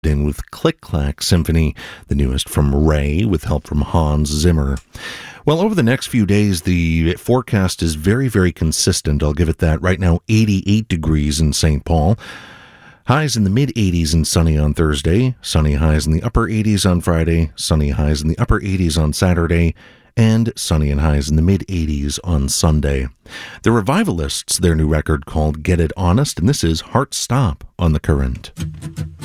in with Click Clack Symphony, the newest from Ray, with help from Hans Zimmer. Well, over the next few days, the forecast is very, very consistent. I'll give it that. Right now, 88 degrees in St. Paul. Highs in the mid-80s and sunny on Thursday. Sunny highs in the upper 80s on Friday. Sunny highs in the upper 80s on Saturday. And sunny and highs in the mid-80s on Sunday. The Revivalists, their new record called Get It Honest, and this is Heart Stop on The Current.